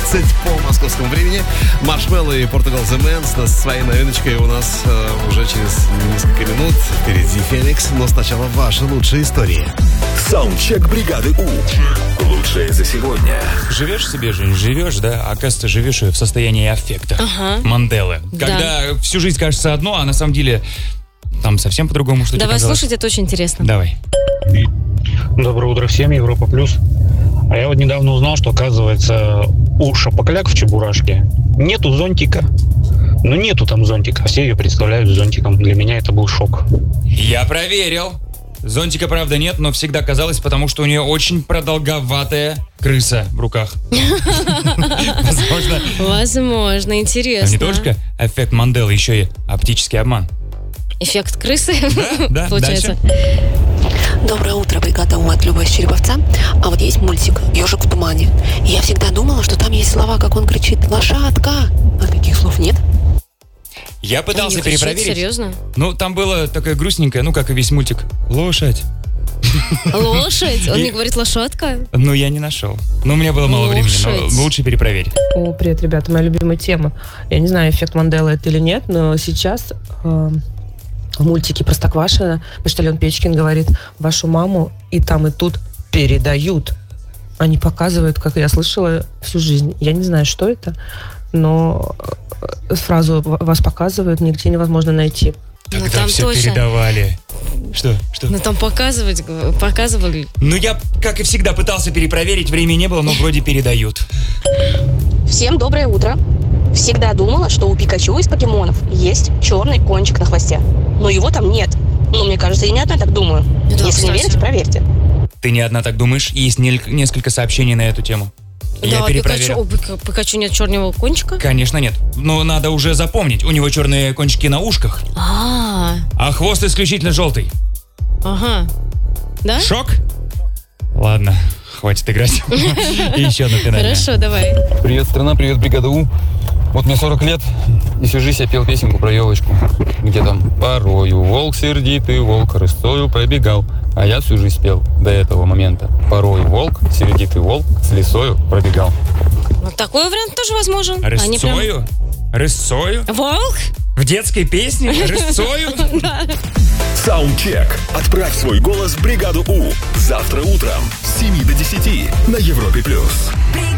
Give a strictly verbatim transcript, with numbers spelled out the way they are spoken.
тридцать по московскому времени. Маршмелло и Portugal The Man с своей новиночкой у нас э, уже через несколько минут. Впереди Феникс, но сначала ваши лучшие истории. Саундчек бригады У. Лучшее за сегодня. Живешь себе жизнь, живешь, да? Оказывается, живешь в состоянии аффекта. Ага. Манделы. Да. Когда всю жизнь кажется одно, а на самом деле там совсем по-другому что-то. Давай казалось. слушать, это очень интересно. Давай. Доброе утро всем, Европа Плюс. А я вот недавно узнал, что, оказывается, у шапокляк в Чебурашке нету зонтика. Ну, нету там зонтика, все ее представляют зонтиком. Для меня это был шок. Я проверил. Зонтика, правда, нет, но всегда казалось, потому что у нее очень продолговатая крыса в руках. Возможно. Возможно, интересно. А не только эффект Манделы, еще и оптический обман. Эффект крысы, Да, да, получается. Доброе утро, бригада У от Любы из Череповца. А вот есть мультик «Ежик в тумане». И я всегда думала, что там есть слова, как он кричит «Лошадка». А таких слов нет. Я пытался Не кричит, перепроверить. серьезно? Ну, там было такое грустненькое, ну, как и весь мультик. Лошадь. Лошадь? Он И- не говорит лошадка? Ну, я не нашел. Ну, у меня было мало времени, Лошадь. но лучше перепроверить. О, привет, ребята, моя любимая тема. Я не знаю, эффект Манделы это или нет, но сейчас э, в мультике «Простоквашино» почтальон Печкин говорит: вашу маму и там, и тут передают. Они показывают, как я слышала всю жизнь. Я не знаю, что это, но э, фразу «вас показывают» нигде невозможно найти. Ну, Тогда там все точно. передавали. Что? Что? Ну, там показывать, показывали. Ну, я, как и всегда, пытался перепроверить, времени не было, но вроде передают. Всем доброе утро. Всегда думала, что у Пикачу из покемонов есть черный кончик на хвосте. Но его там нет. Ну, мне кажется, я не одна так думаю. Да, Если кстати. не верите, проверьте. Ты не одна так думаешь, и есть нель- несколько сообщений на эту тему. Я Да, перепроверил. Пикачу, у Пика- Пикачу нет черного кончика? Конечно, нет. Но надо уже запомнить, у него черные кончики на ушках, А, а хвост исключительно желтый. ага. Да? Шок? Ладно, хватит играть. И еще одна финальная. Хорошо, давай. Привет, страна, привет, бригада У. Вот мне сорок лет, и всю жизнь я пел песенку про елочку. Где там порою волк сердитый, волк рысцою пробегал. А я всю жизнь пел до этого момента. Порой волк, сердитый волк, с лисою пробегал. Ну, такой вариант тоже возможен. Они прям- Рысцою? Рысцою? Волк? В детской песне? Рысцою? Саундчек. Отправь свой голос в бригаду У. Завтра утром с семи до десяти на Европе Плюс.